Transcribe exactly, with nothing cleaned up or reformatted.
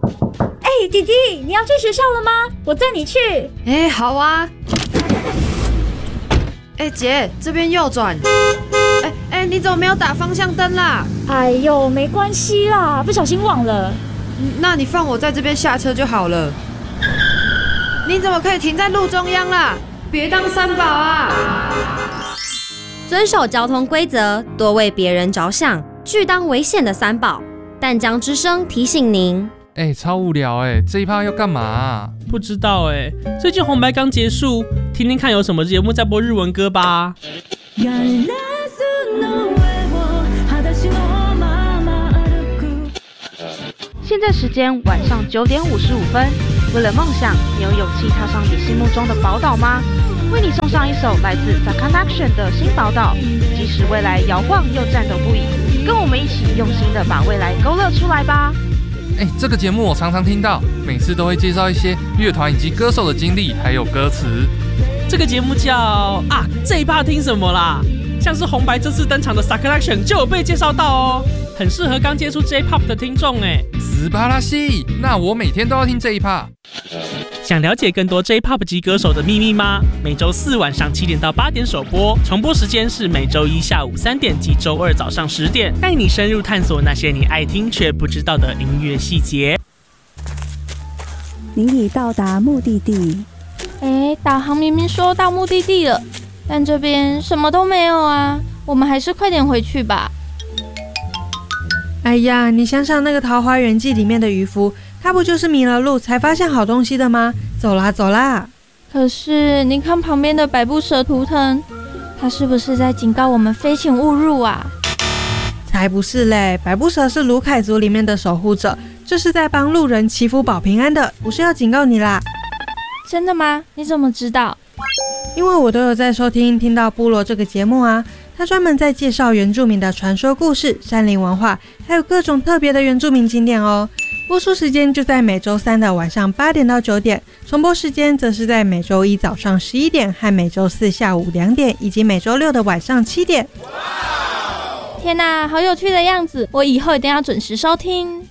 哎、欸，弟弟，你要去学校了吗？我载你去。 哎、欸，好啊。哎、欸，姐，这边右转。哎、欸、哎、欸，你怎么没有打方向灯啦？ 哎呦，没关系啦，不小心忘了。 那你放我在这边下车就好了。你怎么可以停在路中央啦？别当三宝啊！ 遵守交通规则，多为别人着想，拒当危险的三宝。淡江之声提醒您。 哎、欸，超无聊哎、欸，这一趴要干嘛啊？ 不知道哎、欸，最近红白刚结束，听听看有什么节目在播日文歌吧。 现在时间晚上九点五十五分。为了梦想，你有勇气踏上你心目中的宝岛吗？为你送上一首来自 Sakanation 的新宝岛，即使未来摇晃又战斗不已，跟我们一起用心的把未来勾勒出来吧。 哎、欸，这个节目我常常听到，每次都会介绍一些乐团以及歌手的经历，还有歌词。 这个节目叫啊，这一趴听什么啦？像是红白这次登场的 Sakanation 就有被介绍到哦，很适合刚接触 J-Pop 的听众哎。 斯巴拉西，那我每天都要听这一趴。 想了解更多 J-Pop 级歌手的秘密吗？每周四晚上七点到八点首播，重播时间是每周一下午三点及周二早上十点，带你深入探索那些你爱听却不知道的音乐细节。 您已到达目的地。 哎，导航明明说到目的地了，但这边什么都没有啊，我们还是快点回去吧。 哎呀，你想想那个《桃花源记》里面的渔夫，他不就是迷了路才发现好东西的吗？走啦走啦！ 可是你看旁边的百步蛇图腾，他是不是在警告我们非请勿入啊？ 才不是嘞，百步蛇是卢凯族里面的守护者，这是在帮路人祈福保平安的，不是要警告你啦。 真的吗？你怎么知道？ 因为我都有在收听听到部落这个节目啊，他专门在介绍原住民的传说故事、山林文化，还有各种特别的原住民景点哦。播出时间就在每周三的晚上八点到九点，重播时间则是在每周一早上十一点和每周四下午两点，以及每周六的晚上七点。 天哪，好有趣的样子！我以后一定要准时收听。